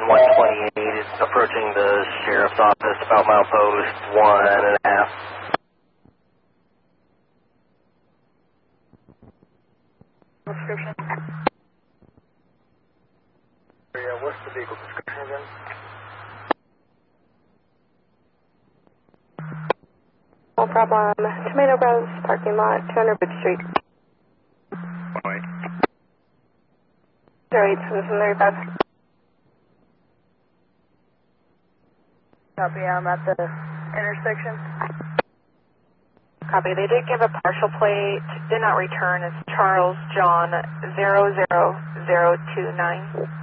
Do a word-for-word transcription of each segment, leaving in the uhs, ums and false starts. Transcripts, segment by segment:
one twenty-eight is approaching the sheriff's office, about milepost one and a half. Description. Yeah, what's the vehicle description again? No problem. Tomato Bros. Parking lot, two hundred Bridge Street. Wait. zero eight seven seven three five. Copy, I'm at the intersection. Copy. They did give a partial plate, did not return. It's Charles John zero zero zero two nine.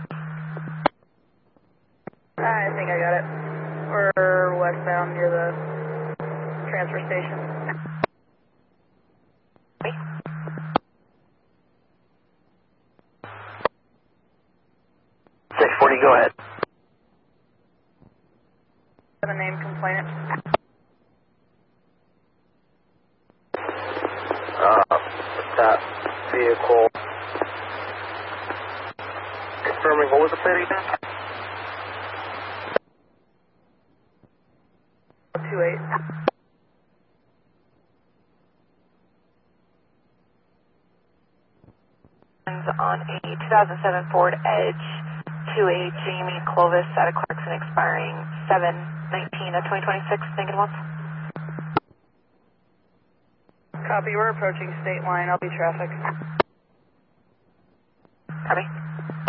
I think I got it. We're westbound near the transfer station. Me? six forty, go ahead. The name complainant. Uh, that vehicle. Confirming, what was the plate again? two eight. On a two thousand seven Ford Edge two eight Jamie Clovis out of Clarkson expiring seven nineteen of twenty twenty-six. Thinking once. Copy, we're approaching state line. I'll be traffic. Copy.